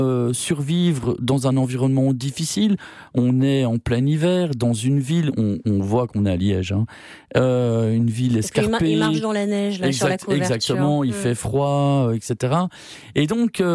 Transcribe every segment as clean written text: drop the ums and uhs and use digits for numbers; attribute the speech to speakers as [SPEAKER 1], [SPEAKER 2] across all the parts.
[SPEAKER 1] survivre dans un environnement difficile. On est en plein hiver, dans une ville, on voit qu'on est à Liège, une ville escarpée.
[SPEAKER 2] Il marche dans la neige, là, sur la couverture.
[SPEAKER 1] Exactement, il fait froid, etc. Et donc, il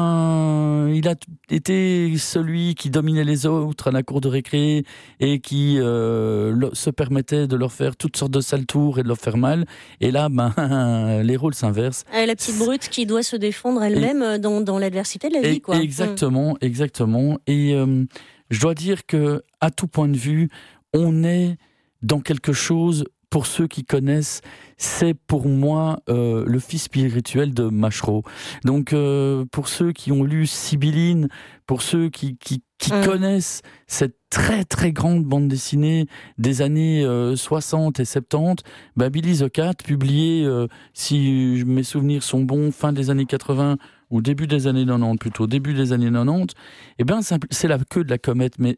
[SPEAKER 1] a été celui qui dominait les autres à la cour de récré et qui se permettait de leur faire toutes sortes de sales tours et de leur faire mal. Et là, les rôles s'inversent.
[SPEAKER 2] La petite brute qui doit se défendre elle-même dans l'adversité de la vie, quoi.
[SPEAKER 1] Exactement. Et je dois dire que, à tout point de vue, on est dans quelque chose. Pour ceux qui connaissent, c'est pour moi le fils spirituel de Machereau. Donc, pour ceux qui ont lu Sibylline, pour ceux qui connaissent cette très très grande bande dessinée des années 60 et 70, Billy the Cat, publié, si mes souvenirs sont bons, fin des années 80 ou début des années 90 plutôt, début des années 90, c'est la queue de la comète, mais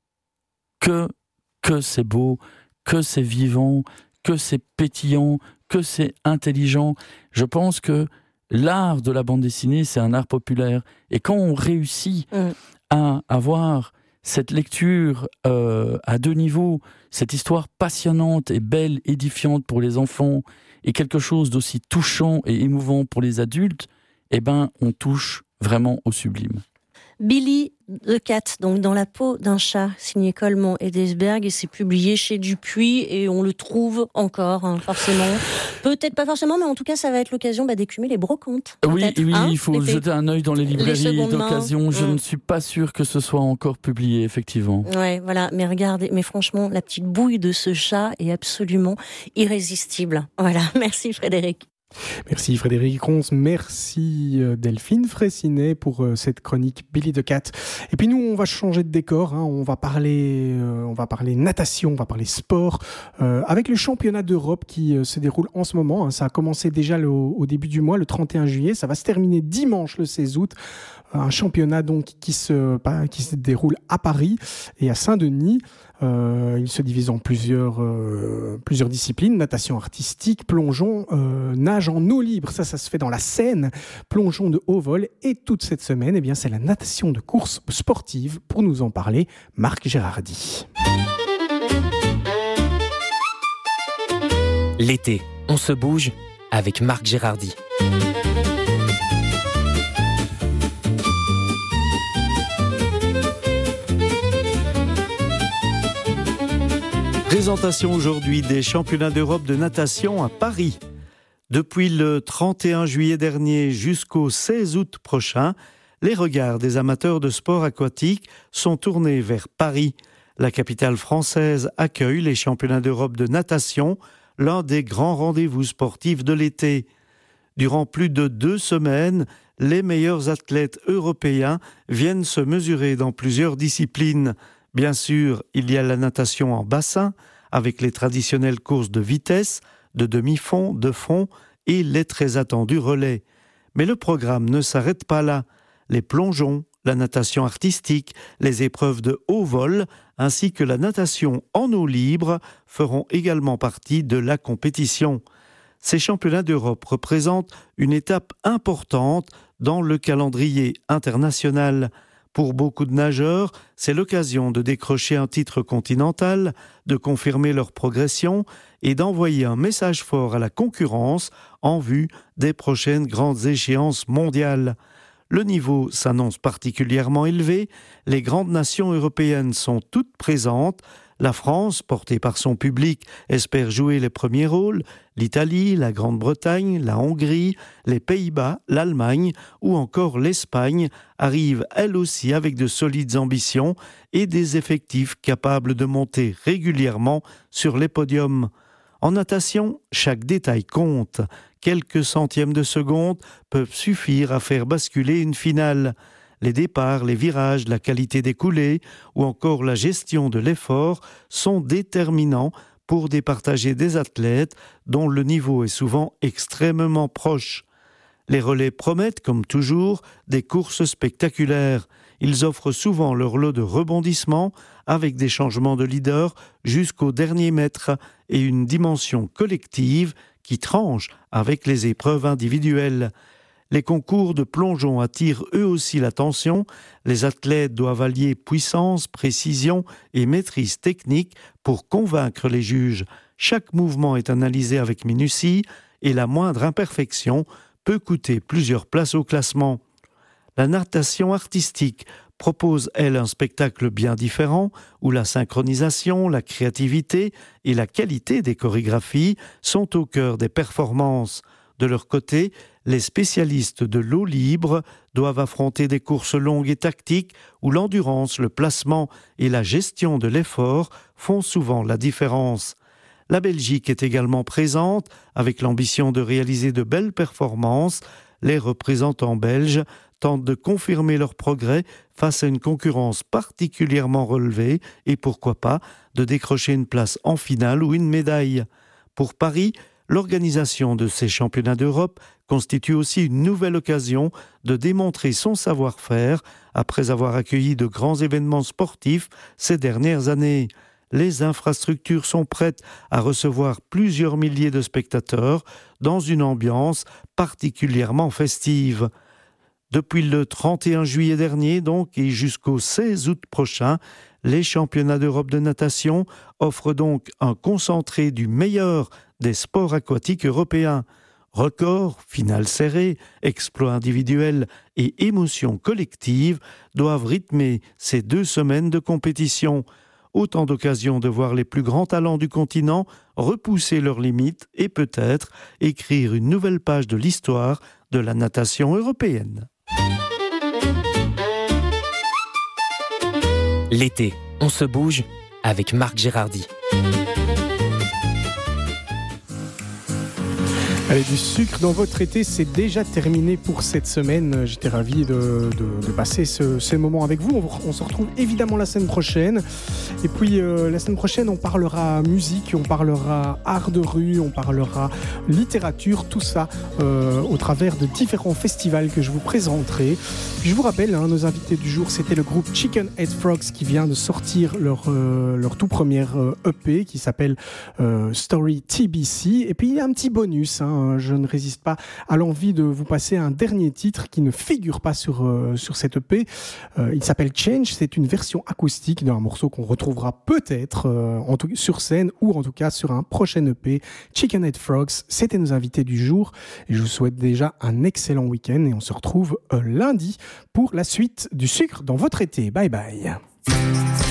[SPEAKER 1] que c'est beau, que c'est vivant, que c'est pétillant, que c'est intelligent. Je pense que l'art de la bande dessinée, c'est un art populaire. Et quand on réussit à avoir cette lecture à deux niveaux, cette histoire passionnante et belle, édifiante pour les enfants, et quelque chose d'aussi touchant et émouvant pour les adultes, on touche vraiment au sublime.
[SPEAKER 2] Billy the Cat, donc dans la peau d'un chat, signé Coleman et Desberg, et c'est publié chez Dupuis, et on le trouve encore, forcément. Peut-être pas forcément, mais en tout cas, ça va être l'occasion d'écumer les brocantes.
[SPEAKER 1] Oui, il faut jeter un œil dans les librairies d'occasion. Je ne suis pas sûr que ce soit encore publié, effectivement.
[SPEAKER 2] Ouais, voilà. Mais regardez, franchement, la petite bouille de ce chat est absolument irrésistible. Voilà. Merci Frédéric.
[SPEAKER 3] Merci Frédéric Ronce, merci Delphine Fraissinet pour cette chronique Billy the Cat. Et puis nous, on va changer de décor, on va parler natation, on va parler sport, avec le championnat d'Europe qui se déroule en ce moment. Ça a commencé déjà au début du mois, le 31 juillet, ça va se terminer dimanche le 16 août. Un championnat donc qui se déroule à Paris et à Saint-Denis. Il se divise en plusieurs disciplines: natation artistique, plongeon, nage en eau libre, ça se fait dans la Seine, plongeon de haut vol. Et toute cette semaine, c'est la natation de course sportive. Pour nous en parler, Marc Gérardy.
[SPEAKER 4] L'été, on se bouge avec Marc Gérardy.
[SPEAKER 5] Présentation aujourd'hui des championnats d'Europe de natation à Paris. Depuis le 31 juillet dernier jusqu'au 16 août prochain, les regards des amateurs de sport aquatique sont tournés vers Paris. La capitale française accueille les championnats d'Europe de natation, l'un des grands rendez-vous sportifs de l'été. Durant plus de 2 semaines, les meilleurs athlètes européens viennent se mesurer dans plusieurs disciplines. Bien sûr, il y a la natation en bassin, avec les traditionnelles courses de vitesse, de demi-fond, de fond et les très attendus relais. Mais le programme ne s'arrête pas là. Les plongeons, la natation artistique, les épreuves de haut vol, ainsi que la natation en eau libre feront également partie de la compétition. Ces championnats d'Europe représentent une étape importante dans le calendrier international. Pour beaucoup de nageurs, c'est l'occasion de décrocher un titre continental, de confirmer leur progression et d'envoyer un message fort à la concurrence en vue des prochaines grandes échéances mondiales. Le niveau s'annonce particulièrement élevé, les grandes nations européennes sont toutes présentes. La France, portée par son public, espère jouer les premiers rôles. L'Italie, la Grande-Bretagne, la Hongrie, les Pays-Bas, l'Allemagne ou encore l'Espagne arrivent elles aussi avec de solides ambitions et des effectifs capables de monter régulièrement sur les podiums. En natation, chaque détail compte. Quelques centièmes de seconde peuvent suffire à faire basculer une finale. Les départs, les virages, la qualité des coulées ou encore la gestion de l'effort sont déterminants pour départager des athlètes dont le niveau est souvent extrêmement proche. Les relais promettent, comme toujours, des courses spectaculaires. Ils offrent souvent leur lot de rebondissements avec des changements de leader jusqu'au dernier mètre et une dimension collective qui tranche avec les épreuves individuelles. Les concours de plongeon attirent eux aussi l'attention. Les athlètes doivent allier puissance, précision et maîtrise technique pour convaincre les juges. Chaque mouvement est analysé avec minutie et la moindre imperfection peut coûter plusieurs places au classement. La natation artistique propose, elle, un spectacle bien différent où la synchronisation, la créativité et la qualité des chorégraphies sont au cœur des performances. De leur côté, les spécialistes de l'eau libre doivent affronter des courses longues et tactiques où l'endurance, le placement et la gestion de l'effort font souvent la différence. La Belgique est également présente avec l'ambition de réaliser de belles performances. Les représentants belges tentent de confirmer leur progrès face à une concurrence particulièrement relevée et pourquoi pas de décrocher une place en finale ou une médaille. Pour Paris, l'organisation de ces championnats d'Europe constitue aussi une nouvelle occasion de démontrer son savoir-faire après avoir accueilli de grands événements sportifs ces dernières années. Les infrastructures sont prêtes à recevoir plusieurs milliers de spectateurs dans une ambiance particulièrement festive. Depuis le 31 juillet dernier donc et jusqu'au 16 août prochain, les championnats d'Europe de natation offrent donc un concentré du meilleur des sports aquatiques européens. Records, finales serrées, exploits individuels et émotions collectives doivent rythmer ces 2 semaines de compétition. Autant d'occasions de voir les plus grands talents du continent repousser leurs limites et peut-être écrire une nouvelle page de l'histoire de la natation européenne.
[SPEAKER 4] L'été, on se bouge avec Marc Gérardy.
[SPEAKER 3] Allez, du sucre dans votre été, c'est déjà terminé pour cette semaine. J'étais ravi de passer ce moment avec vous. On se retrouve évidemment la semaine prochaine. Et puis la semaine prochaine, on parlera musique, on parlera art de rue, on parlera littérature, tout ça au travers de différents festivals que je vous présenterai. Puis je vous rappelle, nos invités du jour, c'était le groupe Chicken Head Frogs qui vient de sortir leur tout première EP qui s'appelle Story TBC. Et puis il y a un petit bonus, je ne résiste pas à l'envie de vous passer un dernier titre qui ne figure pas sur cette EP. Il s'appelle Change, c'est une version acoustique d'un morceau qu'on retrouvera peut-être sur scène ou en tout cas sur un prochain EP. Chicken Head Frogs, c'était nos invités du jour et je vous souhaite déjà un excellent week-end et on se retrouve lundi pour la suite du sucre dans votre été. Bye bye.